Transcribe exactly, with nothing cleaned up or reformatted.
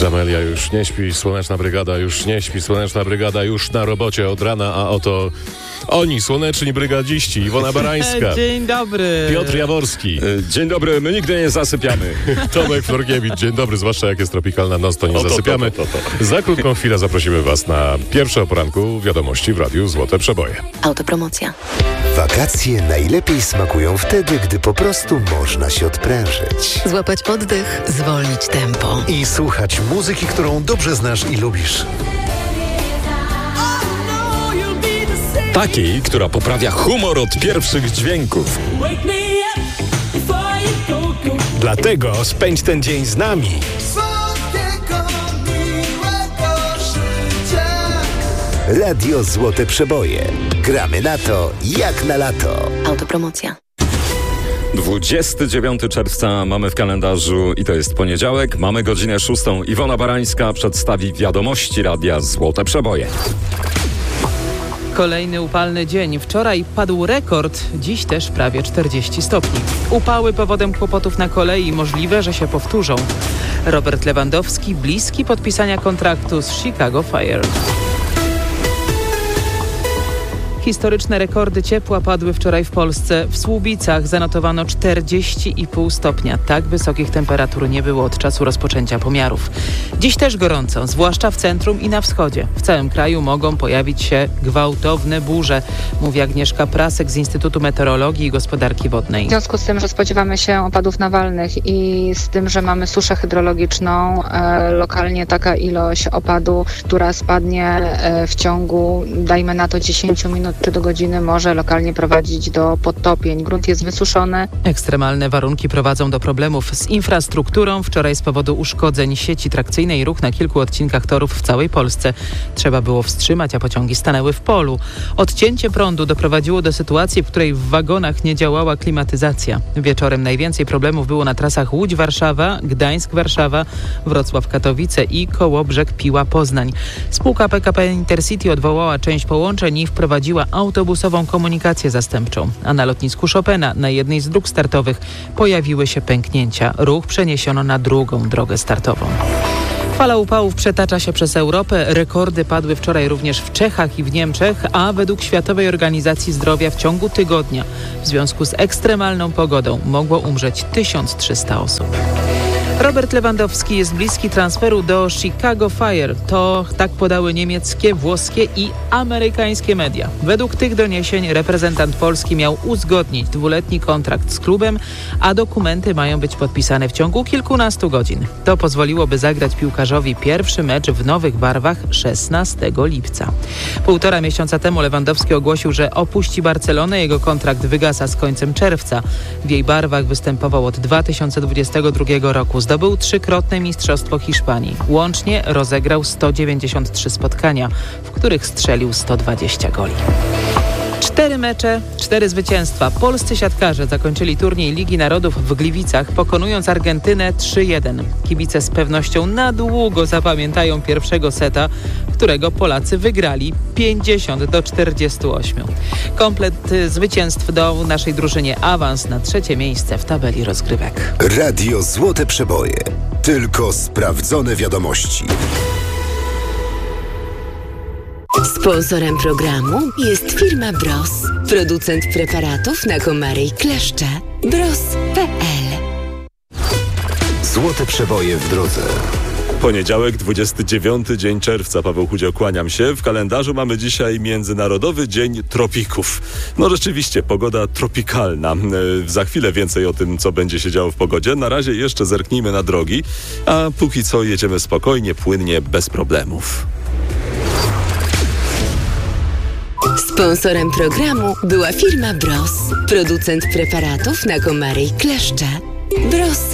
Amelia już nie śpi, Słoneczna Brygada już nie śpi, Słoneczna Brygada już na robocie od rana, a oto oni, słoneczni brygadziści, Iwona Barańska. Dzień dobry. Piotr Jaworski. Dzień dobry, my nigdy nie zasypiamy. Tomek Florkiewicz, dzień dobry, zwłaszcza jak jest tropikalna noc, to nie O, to, zasypiamy. to, to, to, to. Za krótką chwilę zaprosimy Was na pierwsze o poranku wiadomości w Radiu Złote Przeboje. Autopromocja. Wakacje najlepiej smakują wtedy, gdy po prostu można się odprężyć. Złapać oddech, zwolnić tempo. I słuchać muzyki, którą dobrze znasz i lubisz. Takiej, która poprawia humor od pierwszych dźwięków. Dlatego spędź ten dzień z nami. Radio Złote Przeboje. Gramy na to, jak na lato. Autopromocja. dwudziestego dziewiątego czerwca mamy w kalendarzu i to jest poniedziałek. Mamy godzinę szóstą. Iwona Barańska przedstawi wiadomości Radia Złote Przeboje. Kolejny upalny dzień. Wczoraj padł rekord, dziś też prawie czterdzieści stopni. Upały powodem kłopotów na kolei, możliwe, że się powtórzą. Robert Lewandowski bliski podpisania kontraktu z Chicago Fire. Historyczne rekordy ciepła padły wczoraj w Polsce. W Słubicach zanotowano czterdzieści i pół stopnia. Tak wysokich temperatur nie było od czasu rozpoczęcia pomiarów. Dziś też gorąco, zwłaszcza w centrum i na wschodzie. W całym kraju mogą pojawić się gwałtowne burze, mówi Agnieszka Prasek z Instytutu Meteorologii i Gospodarki Wodnej. W związku z tym, że spodziewamy się opadów nawalnych i z tym, że mamy suszę hydrologiczną, e, lokalnie taka ilość opadu, która spadnie e, w ciągu, dajmy na to dziesięć minut czy do godziny, może lokalnie prowadzić do podtopień. Grunt jest wysuszony. Ekstremalne warunki prowadzą do problemów z infrastrukturą. Wczoraj z powodu uszkodzeń sieci trakcyjnej ruch na kilku odcinkach torów w całej Polsce trzeba było wstrzymać, a pociągi stanęły w polu. Odcięcie prądu doprowadziło do sytuacji, w której w wagonach nie działała klimatyzacja. Wieczorem najwięcej problemów było na trasach Łódź-Warszawa, Gdańsk-Warszawa, Wrocław-Katowice i Kołobrzeg-Piła-Poznań. Spółka P K P Intercity odwołała część połączeń i wprowadziła autobusową komunikację zastępczą, a na lotnisku Chopina na jednej z dróg startowych pojawiły się pęknięcia. Ruch przeniesiono na drugą drogę startową. Fala upałów przetacza się przez Europę. Rekordy padły wczoraj również w Czechach i w Niemczech, a według Światowej Organizacji Zdrowia w ciągu tygodnia w związku z ekstremalną pogodą mogło umrzeć tysiąc trzysta osób. Robert Lewandowski jest bliski transferu do Chicago Fire. To tak podały niemieckie, włoskie i amerykańskie media. Według tych doniesień reprezentant Polski miał uzgodnić dwuletni kontrakt z klubem, a dokumenty mają być podpisane w ciągu kilkunastu godzin. To pozwoliłoby zagrać piłkarzowi pierwszy mecz w nowych barwach szesnastego lipca. Półtora miesiąca temu Lewandowski ogłosił, że opuści Barcelonę. Jego kontrakt wygasa z końcem czerwca. W jej barwach występował od dwa tysiące dwudziestego drugiego roku. Zdobył trzykrotne Mistrzostwo Hiszpanii. Łącznie rozegrał sto dziewięćdziesiąt trzy spotkania, w których strzelił sto dwadzieścia goli. Cztery mecze, cztery zwycięstwa. Polscy siatkarze zakończyli turniej Ligi Narodów w Gliwicach, pokonując Argentynę trzy jeden. Kibice z pewnością na długo zapamiętają pierwszego seta, którego Polacy wygrali pięćdziesiąt do czterdziestu ośmiu. Komplet zwycięstw dał naszej drużynie awans na trzecie miejsce w tabeli rozgrywek. Radio Złote Przeboje. Tylko sprawdzone wiadomości. Sponsorem programu jest firma Bros, producent preparatów na komary i kleszcze. Bros kropka p l. Złote Przeboje w drodze. Poniedziałek, dwudziesty dziewiąty dzień czerwca. Paweł Chudział, kłaniam się. W kalendarzu mamy dzisiaj Międzynarodowy Dzień Tropików. No rzeczywiście, pogoda tropikalna. E, za chwilę więcej o tym, co będzie się działo w pogodzie. Na razie jeszcze zerknijmy na drogi, a póki co jedziemy spokojnie, płynnie, bez problemów. Sponsorem programu była firma Bros, producent preparatów na komary i kleszcze. Bros